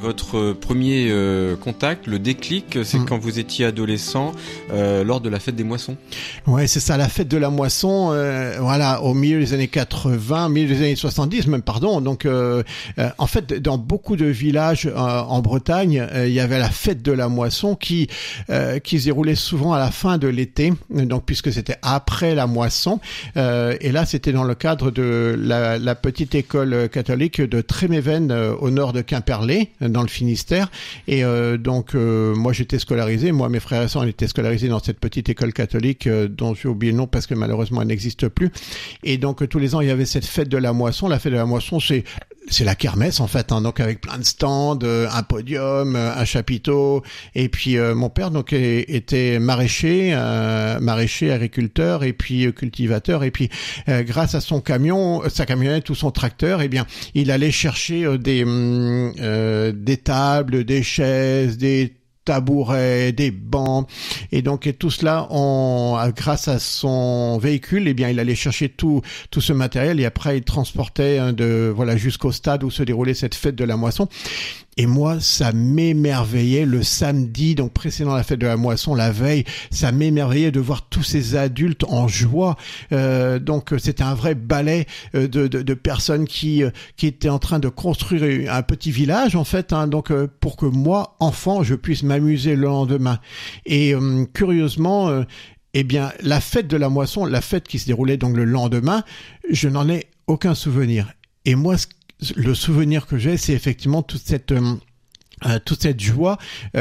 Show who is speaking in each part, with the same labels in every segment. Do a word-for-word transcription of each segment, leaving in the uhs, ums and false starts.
Speaker 1: votre premier euh, contact, le déclic, c'est mmh. quand vous étiez adolescent, euh, lors de la fête des moissons.
Speaker 2: Ouais, c'est ça, la fête de la moisson, euh, voilà, au milieu des années quatre-vingts, milieu des années soixante-dix même, pardon. Donc, euh, euh, en fait, dans beaucoup de villages euh, en Bretagne, euh, il y avait la fête de la moisson qui euh, qui se déroulait souvent à la fin de l'été, donc puisque c'était après la moisson. Euh, et là, c'était dans le cadre de la, la petite école catholique de Tréméven, euh, au nord de Quimperlé, dans le Finistère. Et euh, donc, euh, moi, j'étais scolarisé. Moi, mes frères et sœurs, on était scolarisés dans cette petite école catholique euh, dont j'ai oublié le nom parce que malheureusement, elle n'existe plus. Et donc, euh, tous les ans, il y avait cette fête de la moisson. La fête de la moisson, c'est c'est la kermesse en fait, hein, donc avec plein de stands, euh, un podium, euh, un chapiteau. Et puis euh, mon père donc était maraîcher, euh, maraîcher, agriculteur et puis euh, cultivateur. Et puis euh, grâce à son camion, sa camionnette ou son tracteur, eh bien il allait chercher euh, des euh, des tables, des chaises, des tabourets, des bancs, et donc et tout cela, on, grâce à son véhicule, eh bien, il allait chercher tout tout ce matériel et après il transportait hein, de voilà jusqu'au stade où se déroulait cette fête de la moisson. Et moi, ça m'émerveillait le samedi, donc précédant la fête de la moisson, la veille, ça m'émerveillait de voir tous ces adultes en joie. Euh, donc, c'était un vrai ballet de, de, de personnes qui qui étaient en train de construire un petit village, en fait, hein, donc pour que moi, enfant, je puisse m'amuser le lendemain. Et euh, curieusement, euh, eh bien, la fête de la moisson, la fête qui se déroulait donc le lendemain, je n'en ai aucun souvenir. Et moi, ce le souvenir que j'ai, c'est effectivement toute cette euh, Euh, toute cette joie,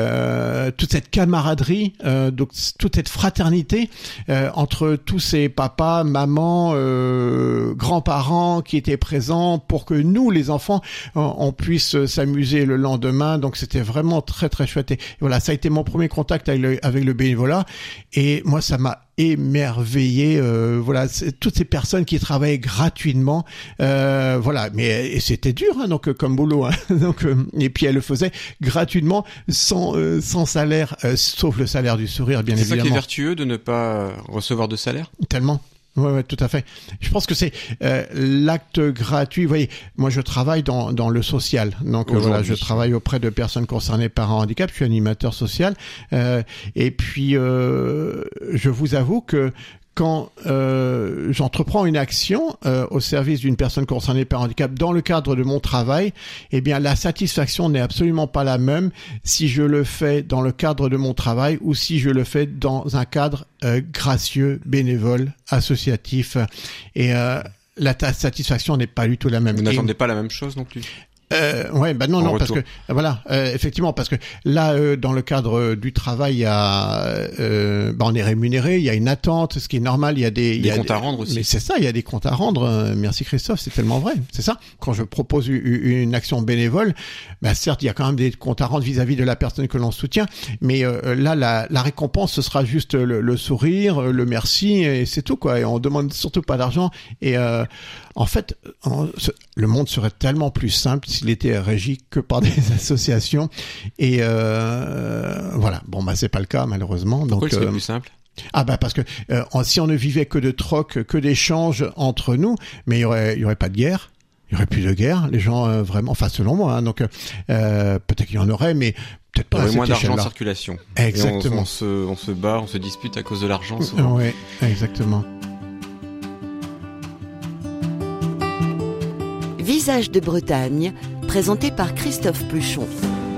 Speaker 2: euh, toute cette camaraderie, euh, donc toute cette fraternité euh, entre tous ces papas, mamans, euh, grands-parents qui étaient présents pour que nous, les enfants, on, on puisse s'amuser le lendemain. Donc c'était vraiment très très chouette. Et voilà, ça a été mon premier contact avec le, avec le bénévolat. Et moi, ça m'a émerveillé. Euh, voilà, toutes ces personnes qui travaillaient gratuitement. Euh, voilà, mais et c'était dur, hein, donc comme boulot. Hein, donc euh, et puis elle le faisait gratuitement, sans euh, sans salaire, euh, sauf le salaire du sourire, bien
Speaker 1: c'est
Speaker 2: évidemment.
Speaker 1: C'est ça qui est vertueux de ne pas recevoir de salaire.
Speaker 2: Tellement. Ouais, ouais, tout à fait. Je pense que c'est euh, l'acte gratuit. Vous voyez, moi je travaille dans dans le social, donc euh, voilà, je travaille auprès de personnes concernées par un handicap. Je suis animateur social, euh, et puis euh, je vous avoue que quand euh, j'entreprends une action euh, au service d'une personne concernée par handicap dans le cadre de mon travail, eh bien la satisfaction n'est absolument pas la même si je le fais dans le cadre de mon travail ou si je le fais dans un cadre euh, gracieux, bénévole, associatif. Et euh, la ta- satisfaction n'est pas du tout la même.
Speaker 1: Vous n'attendez pas la même chose non plus?
Speaker 2: Euh, ouais, bah non, en non, retour. Parce que voilà, euh, effectivement, parce que là, euh, dans le cadre euh, du travail, il y a, euh, bah, on est rémunéré, il y a une attente, ce qui est normal, il y a des, il
Speaker 1: des
Speaker 2: y a
Speaker 1: comptes
Speaker 2: des,
Speaker 1: à rendre aussi.
Speaker 2: Mais c'est ça, il y a des comptes à rendre. Euh, merci Christophe, c'est tellement vrai, c'est ça. Quand je propose une, une action bénévole, bah certes, il y a quand même des comptes à rendre vis-à-vis de la personne que l'on soutient, mais euh, là, la, la récompense, ce sera juste le, le sourire, le merci, et c'est tout quoi. Et on demande surtout pas d'argent. Et euh, en fait, on, le monde serait tellement plus simple s'il était régi que par des associations. Et euh, voilà. Bon, bah c'est pas le cas malheureusement.
Speaker 1: Pourquoi
Speaker 2: donc,
Speaker 1: il serait
Speaker 2: euh,
Speaker 1: plus simple?
Speaker 2: Ah bah parce que euh, si on ne vivait que de troc, que d'échanges entre nous, mais il y aurait, il y aurait pas de guerre. Il y aurait plus de guerre. Les gens euh, vraiment, enfin selon moi. Hein, donc euh, peut-être qu'il y en aurait, mais peut-être pas.
Speaker 1: Il y aurait moins d'argent
Speaker 2: en
Speaker 1: circulation.
Speaker 2: Exactement.
Speaker 1: Et on, on se, on se bat, on se dispute à cause de l'argent. Souvent.
Speaker 2: Oui, exactement.
Speaker 3: Visage de Bretagne, présenté par Christophe Pluchon.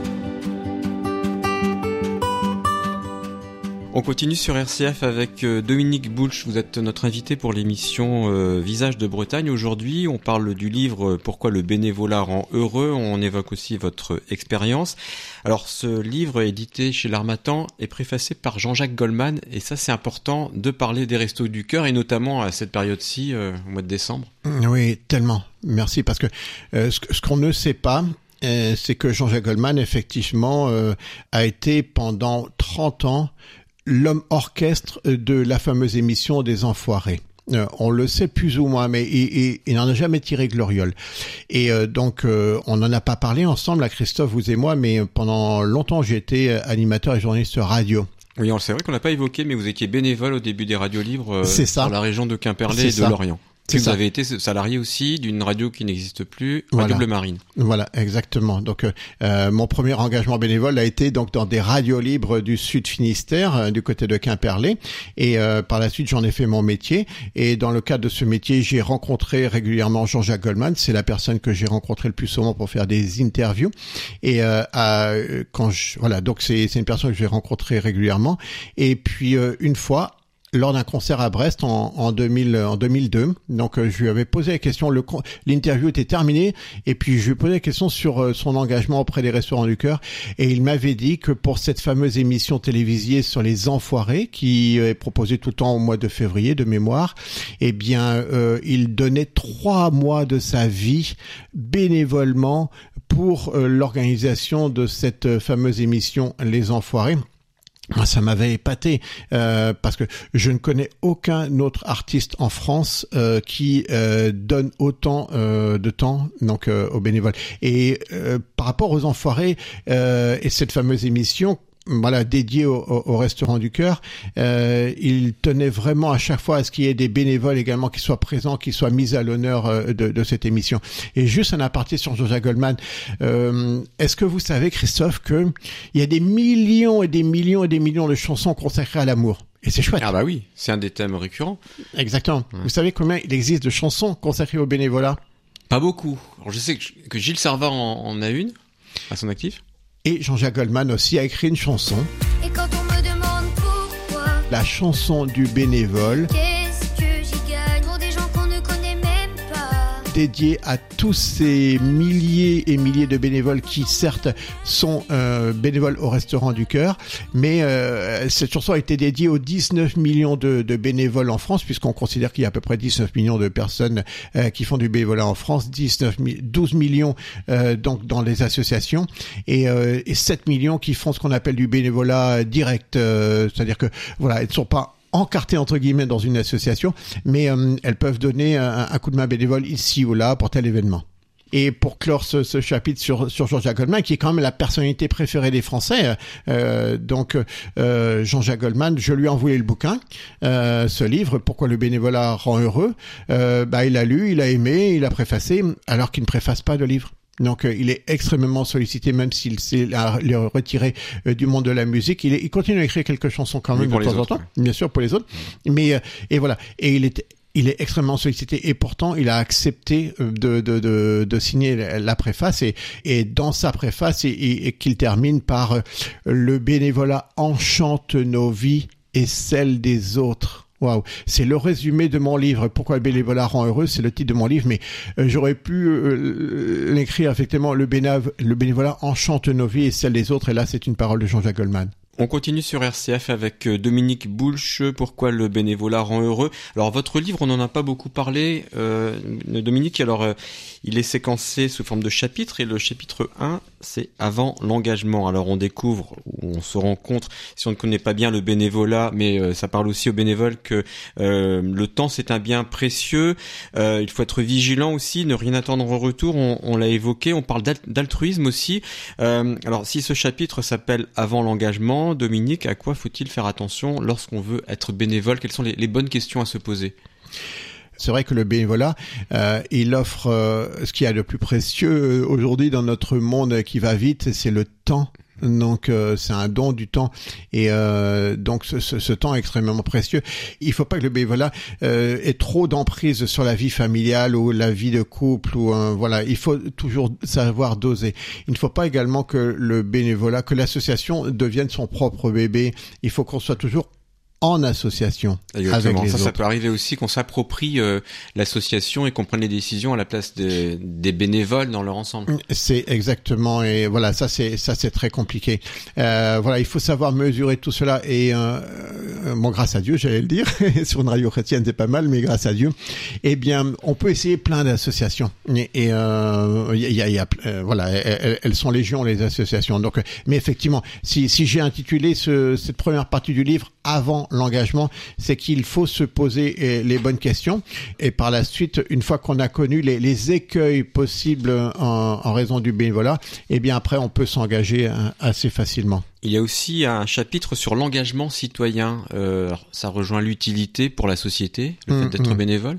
Speaker 1: On continue sur R C F avec Dominique Boulch. Vous êtes notre invité pour l'émission euh, Visage de Bretagne. Aujourd'hui, on parle du livre Pourquoi le bénévolat rend heureux. On évoque aussi votre expérience. Alors, ce livre édité chez l'Harmattan est préfacé par Jean-Jacques Goldman. Et ça, c'est important de parler des Restos du Cœur et notamment à cette période-ci, euh, au mois de décembre.
Speaker 2: Oui, tellement. Merci parce que euh, ce, ce qu'on ne sait pas, euh, c'est que Jean-Jacques Goldman, effectivement, euh, a été pendant trente ans l'homme orchestre de la fameuse émission des Enfoirés. Euh, on le sait plus ou moins, mais il, il, il n'en a jamais tiré gloriole. Et euh, donc, euh, on n'en a pas parlé ensemble, à Christophe, vous et moi, mais pendant longtemps, j'ai été animateur et journaliste radio.
Speaker 1: Oui, c'est vrai qu'on n'a pas évoqué, mais vous étiez bénévole au début des radios libres euh,
Speaker 2: c'est ça.
Speaker 1: dans la région de Quimperlé
Speaker 2: c'est
Speaker 1: et de
Speaker 2: ça.
Speaker 1: Lorient. C'est vous ça. Avez été salarié aussi d'une radio qui n'existe plus,
Speaker 2: voilà.
Speaker 1: Radio Bleu Marine.
Speaker 2: Voilà, exactement. Donc, euh, mon premier engagement bénévole a été donc dans des radios libres du Sud Finistère, euh, du côté de Quimperlé. Et euh, par la suite, j'en ai fait mon métier. Et dans le cadre de ce métier, j'ai rencontré régulièrement Jean-Jacques Goldman. C'est la personne que j'ai rencontrée le plus souvent pour faire des interviews. Et euh, à, quand je, voilà, donc c'est, c'est une personne que j'ai rencontrée régulièrement. Et puis euh, une fois, lors d'un concert à Brest en, en, deux mille, en deux mille deux. Donc, euh, je lui avais posé la question, le, l'interview était terminée, et puis je lui ai posé la question sur euh, son engagement auprès des Restaurants du Cœur, et il m'avait dit que pour cette fameuse émission télévisée sur les Enfoirés, qui est proposée tout le temps au mois de février, de mémoire, eh bien, euh, il donnait trois mois de sa vie bénévolement pour euh, l'organisation de cette fameuse émission Les Enfoirés. Moi, ça m'avait épaté euh, parce que je ne connais aucun autre artiste en France euh, qui euh, donne autant euh, de temps donc euh, aux bénévoles. Et euh, par rapport aux Enfoirés euh, et cette fameuse émission, voilà, dédié au, au, au Restaurant du Cœur, euh, il tenait vraiment à chaque fois à ce qu'il y ait des bénévoles également qui soient présents, qui soient mis à l'honneur euh, de, de cette émission. Et juste un aparté sur Jean-Jacques Goldman, euh, est-ce que vous savez, Christophe, que il y a des millions et des millions et des millions de chansons consacrées à l'amour? Et c'est chouette.
Speaker 1: Ah bah oui, c'est un des thèmes récurrents.
Speaker 2: Exactement. Ouais. Vous savez combien il existe de chansons consacrées au bénévolat?
Speaker 1: Pas beaucoup. Alors je sais que, que Gilles Servat en, en a une à son actif.
Speaker 2: Et Jean-Jacques Goldman aussi a écrit une chanson.
Speaker 4: Et quand on me demande pourquoi,
Speaker 2: la chanson du bénévole.
Speaker 4: Qu'est-ce que j'y gagne pour des gens qu'on ne connaît même pas.
Speaker 2: Dédiée à tous ces milliers et milliers de bénévoles qui, certes, sont euh, bénévoles au Restaurant du Cœur, mais euh, cette chanson a été dédiée aux dix-neuf millions de, de bénévoles en France, puisqu'on considère qu'il y a à peu près dix-neuf millions de personnes euh, qui font du bénévolat en France, dix-neuf, douze millions euh, donc dans les associations, et, euh, et sept millions qui font ce qu'on appelle du bénévolat direct, euh, c'est-à-dire que voilà, elles ne sont pas encartées entre guillemets dans une association, mais euh, elles peuvent donner un, un coup de main bénévole ici ou là pour tel événement. Et pour clore ce, ce chapitre sur, sur Jean-Jacques Goldman, qui est quand même la personnalité préférée des Français, euh, donc euh, Jean-Jacques Goldman, je lui ai envoyé le bouquin, euh, ce livre, Pourquoi le bénévolat rend heureux. Euh, bah, il a lu, il a aimé, il a préfacé, alors qu'il ne préface pas de livre. Donc, euh, il est extrêmement sollicité, même s'il s'est retiré euh, du monde de la musique. Il, est, il continue à écrire quelques chansons quand même oui, de temps autres, en temps, ouais. Bien sûr, pour les autres. Mais, euh, et voilà. Et il est, il est extrêmement sollicité. Et pourtant, il a accepté de, de, de, de signer la préface. Et, et dans sa préface, et, et, et qu'il termine par euh, « Le bénévolat enchante nos vies et celles des autres ». Waouh, c'est le résumé de mon livre. Pourquoi le bénévolat rend heureux, c'est le titre de mon livre, mais euh, j'aurais pu euh, l'écrire effectivement. Le, bénév- le bénévolat enchante nos vies et celles des autres. Et là, c'est une parole de Jean-Jacques Goldman.
Speaker 1: On continue sur R C F avec Dominique Boulch, Pourquoi le bénévolat rend heureux. Alors votre livre, on n'en a pas beaucoup parlé, euh, Dominique, alors euh, il est séquencé sous forme de chapitres et le chapitre un, c'est Avant l'engagement. Alors on découvre, on se rend compte, si on ne connaît pas bien le bénévolat, mais euh, ça parle aussi aux bénévoles, que euh, le temps c'est un bien précieux, euh, il faut être vigilant aussi, ne rien attendre en retour, on, on l'a évoqué, on parle d'alt- d'altruisme aussi. Euh, alors si ce chapitre s'appelle Avant l'engagement, Dominique, à quoi faut-il faire attention lorsqu'on veut être bénévole? Quelles sont les, les bonnes questions à se poser?
Speaker 2: C'est vrai que le bénévolat, euh, il offre euh, ce qu'il y a de plus précieux aujourd'hui dans notre monde qui va vite, c'est le temps. Donc euh, c'est un don du temps et euh, donc ce, ce, ce temps est extrêmement précieux. Il faut pas que le bénévolat euh, ait trop d'emprise sur la vie familiale ou la vie de couple ou euh, voilà. Il faut toujours savoir doser. Il ne faut pas également que le bénévolat, que l'association devienne son propre bébé. Il faut qu'on soit toujours en association.
Speaker 1: Exactement.
Speaker 2: Avec les
Speaker 1: ça,
Speaker 2: autres.
Speaker 1: Ça peut arriver aussi qu'on s'approprie euh, l'association et qu'on prenne les décisions à la place des, des bénévoles dans leur ensemble.
Speaker 2: C'est exactement, et voilà, ça c'est ça c'est très compliqué. Euh, voilà, il faut savoir mesurer tout cela et euh, bon, grâce à Dieu, j'allais le dire, sur une radio chrétienne c'est pas mal, mais grâce à Dieu, eh bien, on peut essayer plein d'associations. Et il euh, y a, y a, y a euh, voilà, elles, elles sont légion les associations. Donc, mais effectivement, si si j'ai intitulé ce, cette première partie du livre Avant l'engagement, c'est qu'il faut se poser les bonnes questions et par la suite, une fois qu'on a connu les, les écueils possibles en, en raison du bénévolat, eh bien après on peut s'engager assez facilement.
Speaker 1: Il y a aussi un chapitre sur l'engagement citoyen. Euh, ça rejoint l'utilité pour la société, le mmh, fait d'être mmh. bénévole.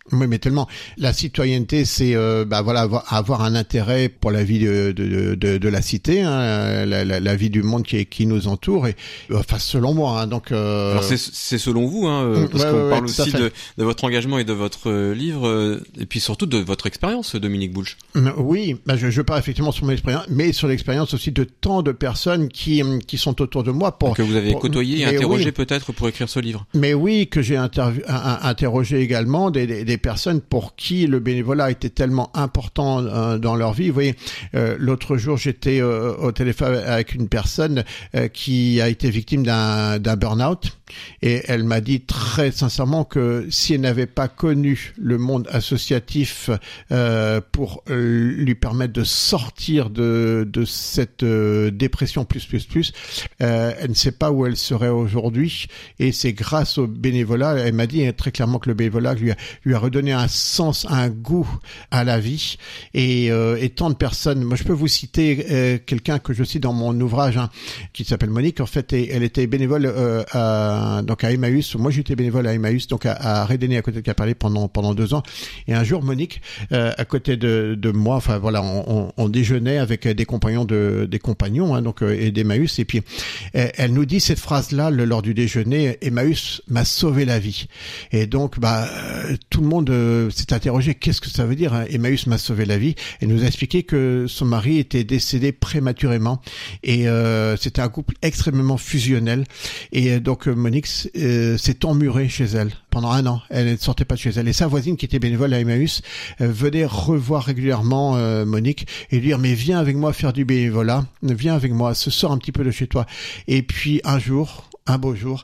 Speaker 2: Oui, mais tellement. La citoyenneté, c'est euh, bah voilà avoir, avoir un intérêt pour la vie de de de, de la cité, hein, la, la, la vie du monde qui qui nous entoure. Et enfin, selon moi. Hein, donc. Euh...
Speaker 1: Alors c'est c'est selon vous, hein, parce
Speaker 2: ouais,
Speaker 1: qu'on
Speaker 2: ouais,
Speaker 1: parle
Speaker 2: ouais,
Speaker 1: aussi de de votre engagement et de votre livre, et puis surtout de votre expérience, Dominique Boulch.
Speaker 2: Oui, bah je, je parle effectivement sur mon expérience, mais sur l'expérience aussi de tant de personnes qui qui sont autour de moi pour
Speaker 1: que vous avez
Speaker 2: pour,
Speaker 1: côtoyé et interrogé
Speaker 2: oui,
Speaker 1: peut-être pour écrire ce livre.
Speaker 2: Mais oui, que j'ai interv- interrogé également des, des, des personnes pour qui le bénévolat était tellement important euh, dans leur vie. Vous voyez, euh, l'autre jour, j'étais euh, au téléphone avec une personne euh, qui a été victime d'un, d'un burn-out et elle m'a dit très sincèrement que si elle n'avait pas connu le monde associatif euh, pour euh, lui permettre de sortir de, de cette euh, dépression plus plus plus, euh, elle ne sait pas où elle serait aujourd'hui. Et c'est grâce au bénévolat, elle m'a dit très clairement que le bénévolat lui a, lui a redonné un sens, un goût à la vie. Et, euh, et tant de personnes, moi je peux vous citer euh, quelqu'un que je cite dans mon ouvrage, hein, qui s'appelle Monique, en fait, et elle était bénévole euh, à, donc à Emmaüs. Moi j'étais bénévole à Emmaüs, donc à, à Rédéné, à côté de Cap-Palais pendant, pendant deux ans. Et un jour, Monique, euh, à côté de, de moi, enfin voilà, on, on, on déjeunait avec des compagnons de, des compagnons, hein, donc, euh, et d'Emmaüs. Et puis, elle, elle nous dit cette phrase-là le, lors du déjeuner: Emmaüs m'a sauvé la vie. Et donc, bah, euh, tout le monde euh, s'est interrogé, qu'est-ce que ça veut dire, hein, Emmaüs m'a sauvé la vie? Elle nous a expliqué que son mari était décédé prématurément et euh, c'était un couple extrêmement fusionnel. Et euh, donc, Monique euh, s'est emmurée chez elle pendant un an. Elle ne sortait pas de chez elle. Et sa voisine, qui était bénévole à Emmaüs, euh, venait revoir régulièrement euh, Monique et lui dire: mais viens avec moi faire du bénévolat, viens avec moi, se sors un petit peu de chez toi. Et puis un jour, un beau jour,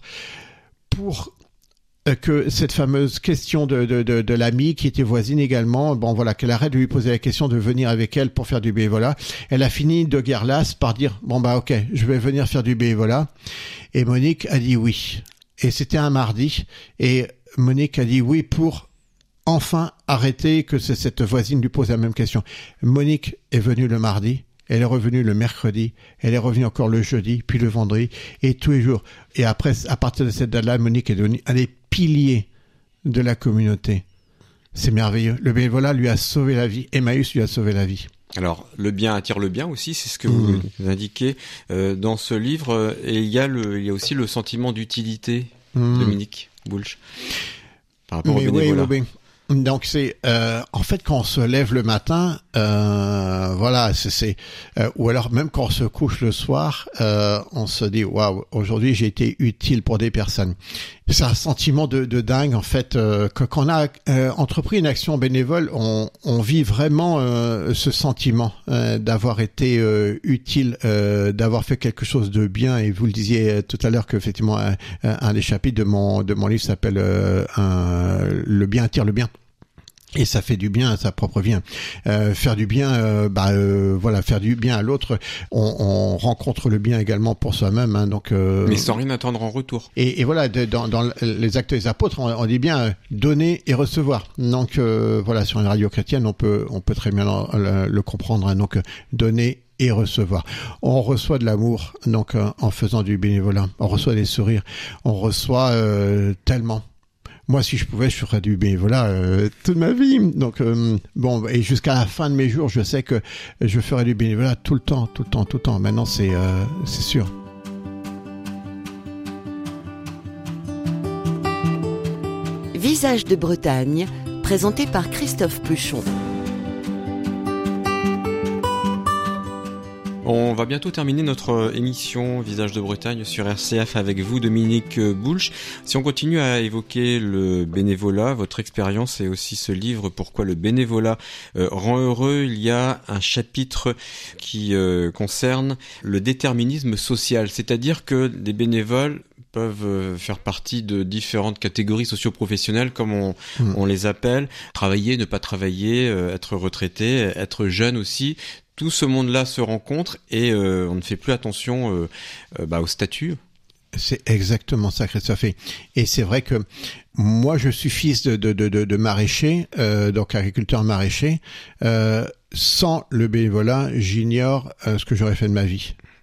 Speaker 2: pour que cette fameuse question de, de, de, de l'amie qui était voisine également, bon voilà, qu'elle arrête de lui poser la question de venir avec elle pour faire du bénévolat, elle a fini de guerre lasse par dire: bon bah ok, je vais venir faire du bénévolat. Et Monique a dit oui. Et c'était un mardi, et Monique a dit oui pour enfin arrêter que cette voisine lui pose la même question. Monique est venue le mardi, elle est revenue le mercredi, elle est revenue encore le jeudi, puis le vendredi, et tous les jours. Et après, à partir de cette date-là, Monique est devenue un des piliers de la communauté. C'est merveilleux. Le bénévolat lui a sauvé la vie. Emmaüs lui a sauvé la vie.
Speaker 1: Alors, le bien attire le bien aussi, c'est ce que
Speaker 2: Mmh.
Speaker 1: vous indiquez euh, dans ce livre. Et il y a le, il y a aussi le sentiment d'utilité,
Speaker 2: Mmh.
Speaker 1: Dominique Boulch, par rapport
Speaker 2: Mais
Speaker 1: au bénévolat.
Speaker 2: oui, oui, oui. Donc c'est euh, en fait quand on se lève le matin, euh, voilà, c'est, c'est euh, ou alors même quand on se couche le soir, euh, on se dit waouh, aujourd'hui j'ai été utile pour des personnes. C'est un sentiment de, de dingue en fait. Euh, que, quand on a euh, entrepris une action bénévole, on, on vit vraiment euh, ce sentiment euh, d'avoir été euh, utile, euh, d'avoir fait quelque chose de bien. Et vous le disiez tout à l'heure que effectivement un, un des chapitres de mon de mon livre s'appelle euh, un, le bien attire le bien. Et ça fait du bien à sa propre vie. Euh, faire du bien, euh, bah euh, voilà, faire du bien à l'autre. On, on rencontre le bien également pour soi-même. Hein, donc. Euh,
Speaker 1: Mais sans rien attendre en retour.
Speaker 2: Et, et voilà, de, dans, dans les Actes des Apôtres, on, on dit bien euh, donner et recevoir. Donc euh, voilà, sur une radio chrétienne, on peut on peut très bien le, le, le comprendre. Hein, donc donner et recevoir. On reçoit de l'amour, donc euh, en faisant du bénévolat. On reçoit des sourires. On reçoit euh, tellement. Moi, si je pouvais, je ferais du bénévolat euh, toute ma vie. Donc, euh, bon, et jusqu'à la fin de mes jours, je sais que je ferai du bénévolat tout le temps, tout le temps, tout le temps. Maintenant, c'est, euh, c'est sûr.
Speaker 3: Visage de Bretagne, présenté par Christophe Pluchon.
Speaker 1: On va bientôt terminer notre émission Visage de Bretagne sur R C F avec vous, Dominique Boulch. Si on continue à évoquer le bénévolat, votre expérience et aussi ce livre Pourquoi le bénévolat euh, rend heureux, il y a un chapitre qui euh, concerne le déterminisme social, c'est-à-dire que des bénévoles peuvent faire partie de différentes catégories socio-professionnelles, comme on, mmh. on les appelle, travailler, ne pas travailler, euh, être retraité, être jeune aussi. Tout ce monde-là se rencontre et euh, on ne fait plus attention euh, euh, bah, au statut.
Speaker 2: C'est exactement ça, Christophe. Et c'est vrai que moi, je suis fils de, de, de, de maraîcher, euh, donc agriculteur maraîcher. Euh, sans le bénévolat, j'ignore euh, ce que j'aurais fait de ma vie.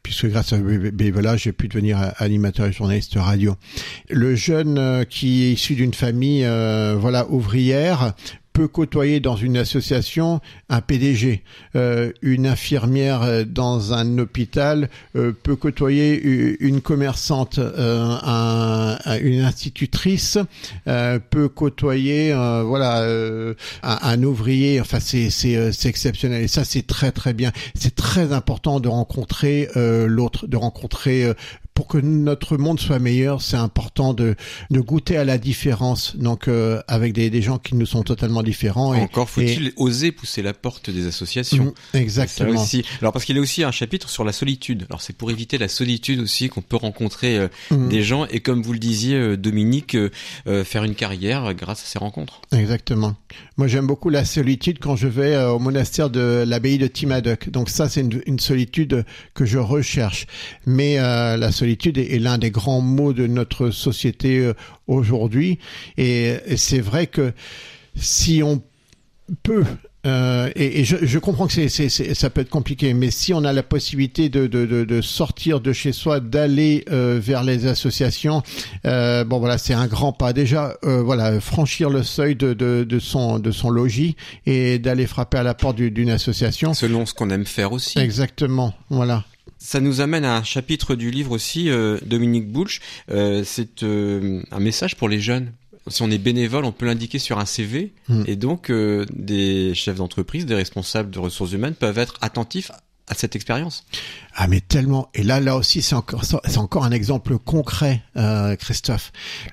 Speaker 2: puisque grâce à bénévolat, j'ai pu devenir animateur et journaliste radio. Le jeune euh, qui est issu d'une famille euh, voilà ouvrière peut côtoyer dans une association un P D G, euh, une infirmière dans un hôpital euh, peut côtoyer une commerçante, euh, un, une institutrice euh, peut côtoyer euh, voilà euh, un, un ouvrier. Enfin, c'est c'est c'est exceptionnel et ça c'est très très bien. C'est très important de rencontrer euh, l'autre, de rencontrer euh, pour que notre monde soit meilleur, c'est important de, de goûter à la différence, donc euh, avec des, des gens qui nous sont totalement différents. Et,
Speaker 1: Encore faut-il
Speaker 2: et...
Speaker 1: oser pousser la porte des associations.
Speaker 2: Mmh, exactement.
Speaker 1: Aussi. Alors parce qu'il y a aussi un chapitre sur la solitude. Alors c'est pour éviter la solitude aussi qu'on peut rencontrer euh, mmh. des gens et comme vous le disiez euh, Dominique, euh, euh, faire une carrière grâce à ces rencontres.
Speaker 2: Exactement. Moi j'aime beaucoup la solitude quand je vais euh, au monastère de l'abbaye de Timadoc. Donc ça c'est une, une solitude que je recherche. Mais euh, la solitude est, est l'un des grands maux de notre société euh, aujourd'hui. Et, et c'est vrai que si on peut Euh, et, et je, je comprends que c'est, c'est, c'est, ça peut être compliqué, mais si on a la possibilité de, de, de, de sortir de chez soi, d'aller euh, vers les associations, euh, bon voilà, c'est un grand pas. Déjà, euh, voilà, franchir le seuil de, de, de son de son logis et d'aller frapper à la porte du, d'une association.
Speaker 1: Selon ce qu'on aime faire aussi.
Speaker 2: Exactement, voilà.
Speaker 1: Ça nous amène à un chapitre du livre aussi, euh, Dominique Boulch. Euh, c'est euh, un message pour les jeunes. Si on est bénévole, on peut l'indiquer sur un C V, mmh. et donc euh, des chefs d'entreprise, des responsables de ressources humaines peuvent être attentifs à cette expérience.
Speaker 2: Ah mais tellement. Et là, là aussi, c'est encore, c'est encore un exemple concret, euh, Christophe.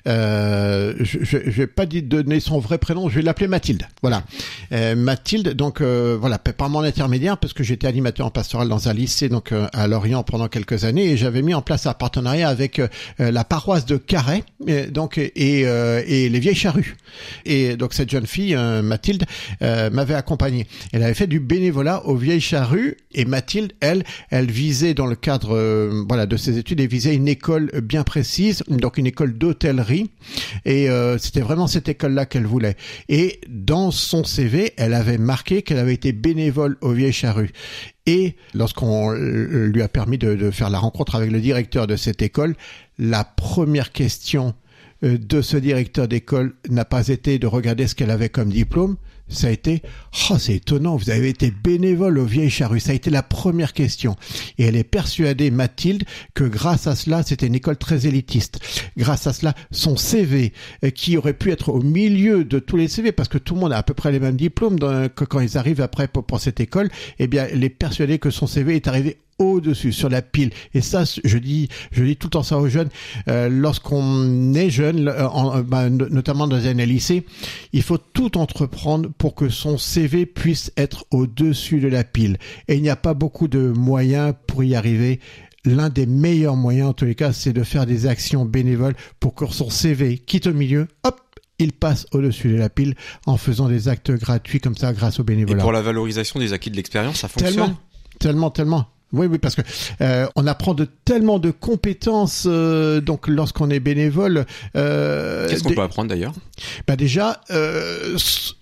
Speaker 2: Euh, je, je, je vais pas dire donner son vrai prénom, je vais l'appeler Mathilde. Voilà, euh, Mathilde. Donc euh, voilà, par mon intermédiaire, parce que j'étais animateur en pastoral dans un lycée, donc euh, à Lorient pendant quelques années, et j'avais mis en place un partenariat avec euh, la paroisse de Carhaix, et, donc et euh, et les Vieilles Charrues. Et donc cette jeune fille, euh, Mathilde, euh, m'avait accompagné. Elle avait fait du bénévolat aux Vieilles Charrues, et Mathilde, elle, elle vit dans le cadre euh, voilà de ses études et visait une école bien précise, donc une école d'hôtellerie, et euh, c'était vraiment cette école-là qu'elle voulait. Et dans son C V, elle avait marqué qu'elle avait été bénévole aux Vieilles Charrues. Et lorsqu'on euh, lui a permis de, de faire la rencontre avec le directeur de cette école, la première question euh, de ce directeur d'école n'a pas été de regarder ce qu'elle avait comme diplôme. Ça a été « Oh, c'est étonnant, vous avez été bénévole aux Vieilles Charrues ». Ça a été la première question. Et elle est persuadée, Mathilde, que grâce à cela, c'était une école très élitiste. Grâce à cela, son C V, qui aurait pu être au milieu de tous les C V, parce que tout le monde a à peu près les mêmes diplômes dans, que quand ils arrivent après pour, pour cette école, eh bien, elle est persuadée que son C V est arrivé au-dessus, sur la pile. Et ça, je dis, je dis tout le temps ça aux jeunes, euh, lorsqu'on est jeune, euh, en, bah, notamment dans un lycée, il faut tout entreprendre pour que son C V puisse être au-dessus de la pile. Et il n'y a pas beaucoup de moyens pour y arriver. L'un des meilleurs moyens, en tous les cas, c'est de faire des actions bénévoles pour que son C V quitte au milieu, hop, il passe au-dessus de la pile en faisant des actes gratuits comme ça grâce au bénévolat.
Speaker 1: Et pour la valorisation des acquis de l'expérience, ça fonctionne ?
Speaker 2: Tellement, tellement, tellement. Oui, oui, parce que euh, on apprend de tellement de compétences euh, donc lorsqu'on est bénévole. Euh,
Speaker 1: Qu'est-ce qu'on des... peut apprendre d'ailleurs ?
Speaker 2: Bah déjà, euh,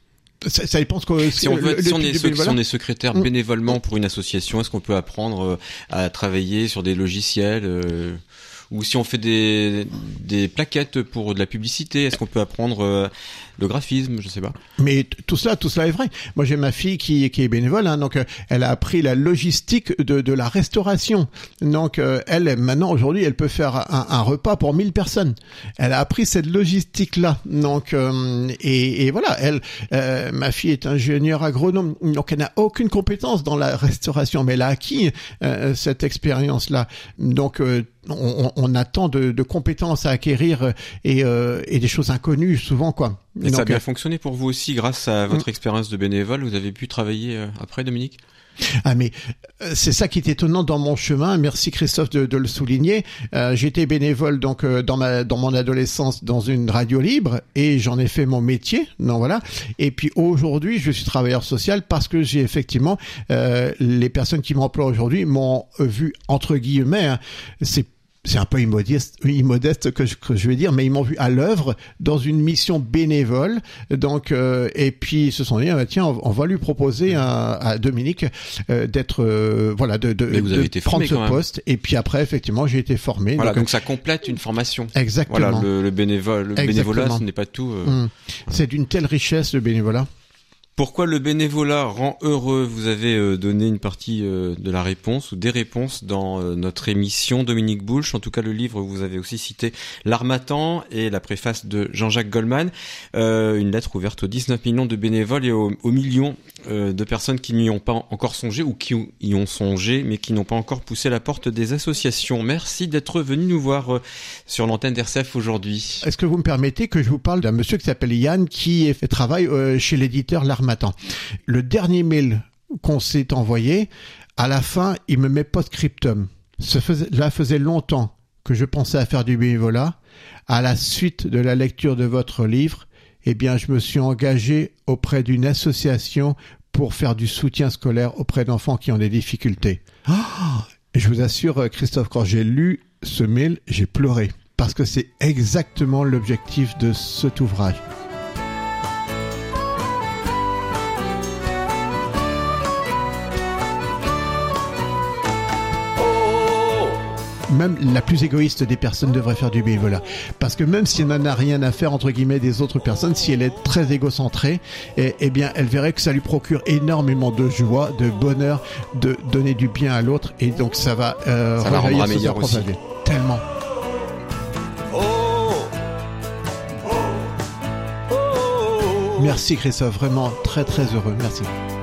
Speaker 2: ça, ça dépend ce que
Speaker 1: si on veut,
Speaker 2: le,
Speaker 1: si,
Speaker 2: le
Speaker 1: on est sec, si on est secrétaire
Speaker 2: mmh.
Speaker 1: bénévolement pour une association, est-ce qu'on peut apprendre euh, à travailler sur des logiciels euh, ou si on fait des des plaquettes pour de la publicité, est-ce qu'on peut apprendre euh, le graphisme, je sais pas.
Speaker 2: Mais t- tout cela, tout cela est vrai. Moi, j'ai ma fille qui, qui est bénévole, hein, donc euh, elle a appris la logistique de, de la restauration. Donc, euh, elle, maintenant, aujourd'hui, elle peut faire un, un repas pour mille personnes. Elle a appris cette logistique-là. Donc, euh, et, et voilà, elle, euh, ma fille est ingénieure agronome, donc elle n'a aucune compétence dans la restauration, mais elle a acquis euh, cette expérience-là. Donc, euh, on, on attend de, de compétences à acquérir et, euh, et des choses inconnues souvent, quoi.
Speaker 1: Et
Speaker 2: donc,
Speaker 1: ça a bien fonctionné pour vous aussi, grâce à votre mmh. expérience de bénévole, vous avez pu travailler euh, après, Dominique ?
Speaker 2: Ah mais euh, c'est ça qui est étonnant dans mon chemin. Merci Christophe de, de le souligner. Euh, j'étais bénévole donc euh, dans ma dans mon adolescence dans une radio libre et j'en ai fait mon métier. Non voilà. Et puis aujourd'hui je suis travailleur social parce que j'ai effectivement euh, les personnes qui m'emploient aujourd'hui m'ont vu entre guillemets. Hein, c'est c'est un peu immodeste, immodeste que, je, que je vais dire, mais ils m'ont vu à l'œuvre dans une mission bénévole. Donc, euh, et puis ils se sont dit, ah, tiens, on, on va lui proposer à, à Dominique euh, d'être, euh, voilà, de, de,
Speaker 1: Mais vous avez
Speaker 2: de
Speaker 1: été
Speaker 2: prendre
Speaker 1: formé
Speaker 2: ce poste. Et puis après, effectivement, j'ai été formé.
Speaker 1: Voilà, donc,
Speaker 2: donc
Speaker 1: ça complète une formation.
Speaker 2: Exactement.
Speaker 1: Voilà, le, le, bénévole, le bénévolat, ce n'est pas tout. Euh,
Speaker 2: mmh.
Speaker 1: voilà.
Speaker 2: C'est d'une telle richesse, le bénévolat.
Speaker 1: Pourquoi le bénévolat rend heureux? Vous avez euh, donné une partie euh, de la réponse ou des réponses dans euh, notre émission, Dominique Boulch. En tout cas, le livre, vous avez aussi cité L'Harmattan et la préface de Jean-Jacques Goldman. Euh, une lettre ouverte aux dix-neuf millions de bénévoles et aux, aux millions euh, de personnes qui n'y ont pas encore songé ou qui y ont songé, mais qui n'ont pas encore poussé la porte des associations. Merci d'être venu nous voir euh, sur l'antenne d'R C F aujourd'hui.
Speaker 2: Est-ce que vous me permettez que je vous parle d'un monsieur qui s'appelle Yann, qui fait travail euh, chez l'éditeur L'Harmattan. Le dernier mail qu'on s'est envoyé, à la fin, il me met post-scriptum. Cela faisait longtemps que je pensais à faire du bénévolat. À la suite de la lecture de votre livre, eh bien, je me suis engagé auprès d'une association pour faire du soutien scolaire auprès d'enfants qui ont des difficultés. Oh, et je vous assure, Christophe, quand j'ai lu ce mail, j'ai pleuré. Parce que c'est exactement l'objectif de cet ouvrage. Même la plus égoïste des personnes devrait faire du bénévolat. Parce que même si elle n'en a rien à faire, entre guillemets, des autres personnes, si elle est très égocentrée, eh, eh bien, elle verrait que ça lui procure énormément de joie, de bonheur, de donner du bien à l'autre. Et donc, ça va, euh,
Speaker 1: ça la rendra meilleure aussi.
Speaker 2: Tellement. Merci Christophe, vraiment très très heureux. Merci.